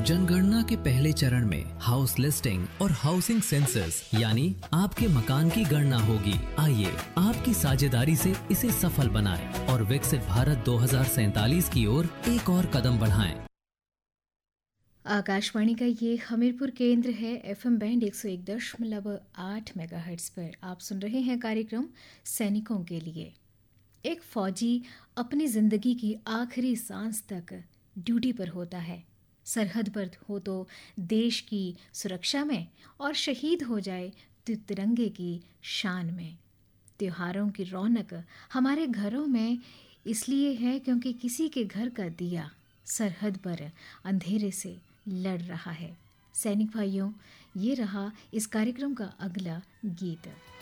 जनगणना के पहले चरण में हाउस लिस्टिंग और हाउसिंग सेंसस यानी आपके मकान की गणना होगी। आइए आपकी साझेदारी से इसे सफल बनाएं और विकसित भारत 2047 की ओर एक और कदम बढ़ाएं। आकाशवाणी का ये हमीरपुर केंद्र है। एफएम बैंड 101.8 मेगाहर्ट्ज पर आप सुन रहे हैं कार्यक्रम सैनिकों के लिए। एक फौजी अपनी जिंदगी की आखिरी सांस तक ड्यूटी पर होता है। सरहद पर हो तो देश की सुरक्षा में, और शहीद हो जाए तो तिरंगे की शान में। त्योहारों की रौनक हमारे घरों में इसलिए है क्योंकि किसी के घर का दिया सरहद पर अंधेरे से लड़ रहा है। सैनिक भाइयों, ये रहा इस कार्यक्रम का अगला गीत।